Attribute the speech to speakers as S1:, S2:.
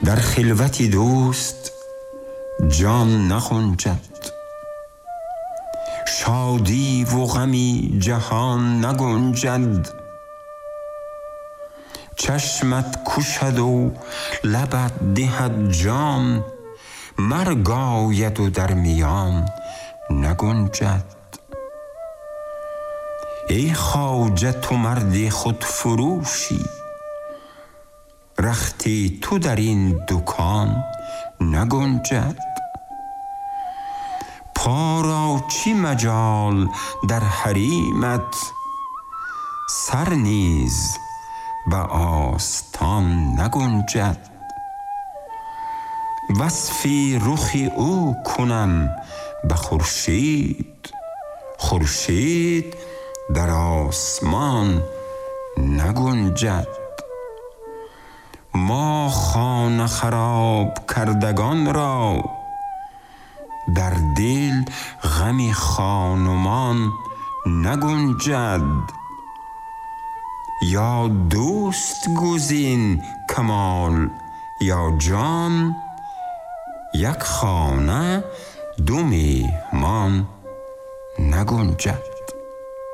S1: در خلوتی دوست جان نغنجد، شادی و غمی جهان نگنجد. چشمت کشد و لبت دهد جان، مرگ آید و در میان نگنجد. ای خواجه تو مرد خود فروشی، رختی تو در این دکان نگنجد. پا را چی مجال در حریمت، سر نیز به آستان نگنجد. وصف رخ او کنم به خورشید، خورشید در آسمان نگنجد. ما خانه خراب کردگان را، در دل غم خانمان نگنجد. یا دوست گزین کمال یا جان، یک خانه دو میهمان نگنجد.